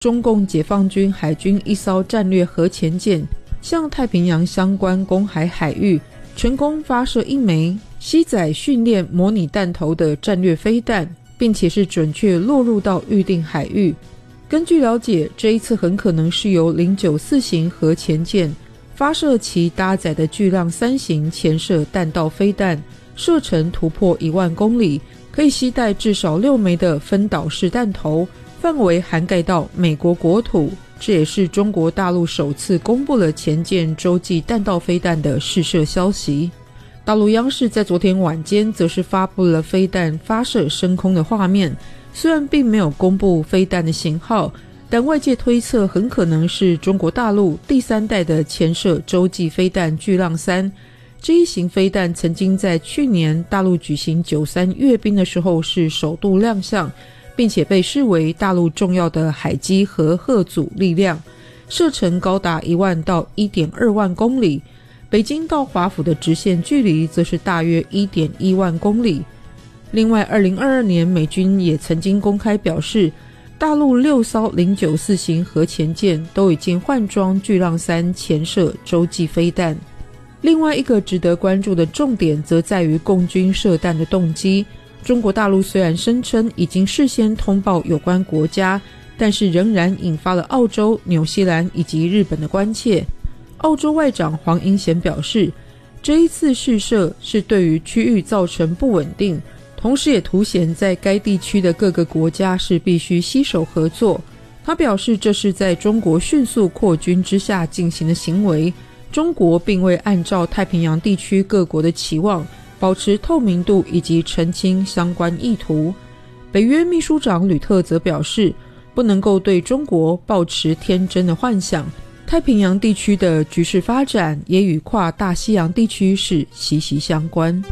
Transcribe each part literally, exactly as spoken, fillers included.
中共解放军海军一艘战略核潜舰向太平洋相关公海海域成功发射一枚携载训练模拟弹头的战略飞弹，并且是准确落入到预定海域。根据了解，这一次很可能是由零九四型核潜舰发射其搭载的巨浪三型潜射弹道飞弹，射程突破一万公里，可以携带至少六枚的分导式弹头，范围涵盖到美国国土。这也是中国大陆首次公布了潜舰洲际弹道飞弹的试射消息。大陆央视在昨天晚间则是发布了飞弹发射升空的画面，虽然并没有公布飞弹的型号，但外界推测很可能是中国大陆第三代的潜射洲际飞弹巨浪三。这一型飞弹曾经在去年大陆举行九三阅兵的时候是首度亮相，并且被视为大陆重要的海基和核阻力量，射程高达一万到 一点二万公里，北京到华府的直线距离则是大约 一点一万公里。另外二零二二年美军也曾经公开表示，大陆六艘零九四型核潜舰都已经换装巨浪三潜射洲际飞弹。另外一个值得关注的重点则在于共军射弹的动机。中国大陆虽然声称已经事先通报有关国家，但是仍然引发了澳洲、纽西兰以及日本的关切。澳洲外长黄英贤表示，这一次试射是对于区域造成不稳定，同时也凸显在该地区的各个国家是必须携手合作。他表示，这是在中国迅速扩军之下进行的行为，中国并未按照太平洋地区各国的期望保持透明度以及澄清相关意图。北约秘书长吕特则表示，不能够对中国抱持天真的幻想，太平洋地区的局势发展也与跨大西洋地区是息息相关。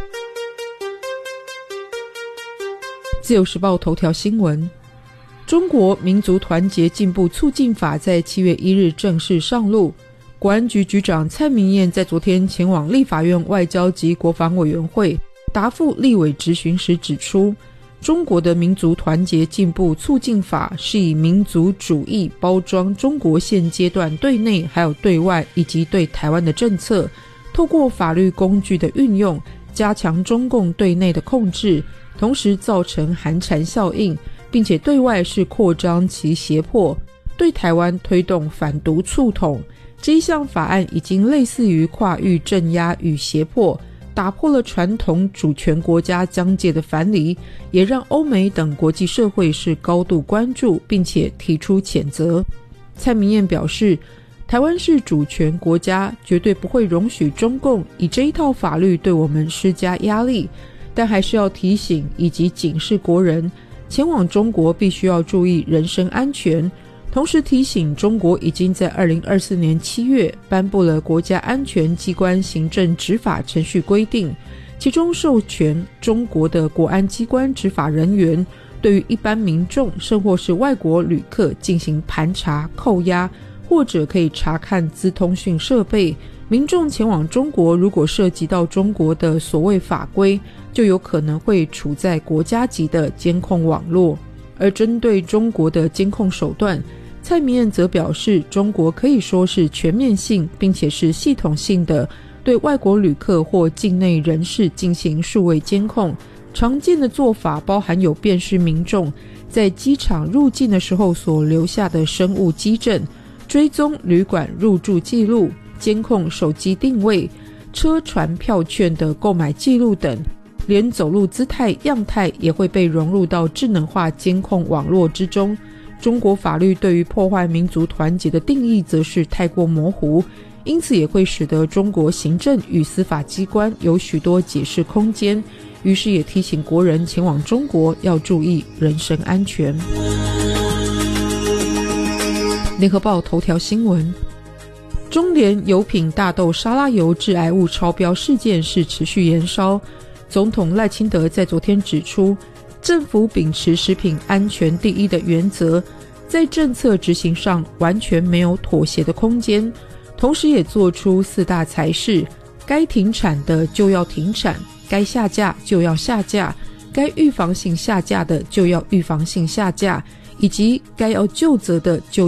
自由时报头条新闻，中国民族团结进步促进法在七月一日正式上路。国安局局长蔡明彦在昨天前往立法院外交及国防委员会答复立委质询时指出，中国的民族团结进步促进法是以民族主义包装中国现阶段对内还有对外以及对台湾的政策，透过法律工具的运用加强中共对内的控制，同时造成寒蝉效应，并且对外是扩张其胁迫，对台湾推动反独促统。这一项法案已经类似于跨域镇压与胁迫，打破了传统主权国家疆界的藩篱，也让欧美等国际社会是高度关注，并且提出谴责。蔡明彦表示，台湾是主权国家，绝对不会容许中共以这一套法律对我们施加压力，但还是要提醒以及警示国人，前往中国必须要注意人身安全。同时提醒，中国已经在二零二四年七月颁布了国家安全机关行政执法程序规定，其中授权中国的国安机关执法人员对于一般民众甚或是外国旅客进行盘查、扣押，或者可以查看资通讯设备。民众前往中国如果涉及到中国的所谓法规，就有可能会处在国家级的监控网络。而针对中国的监控手段，蔡明彦则表示，中国可以说是全面性并且是系统性的对外国旅客或境内人士进行数位监控。常见的做法包含有辨识民众在机场入境的时候所留下的生物机证，追踪旅馆入住记录，监控手机定位，车船票券的购买记录等，连走路姿态样态也会被融入到智能化监控网络之中。中国法律对于破坏民族团结的定义则是太过模糊，因此也会使得中国行政与司法机关有许多解释空间，于是也提醒国人前往中国要注意人身安全。联合报头条新闻，中联油品大豆沙拉油致癌物超标事件是持续延烧。总统赖清德在昨天指出，政府秉持食品安全第一的原则，在政策执行上完全没有妥协的空间，同时也做出四大裁示，该停产的就要停产，该下架就要下架，该预防性下架的就要预防性下架， 以及该要究责的就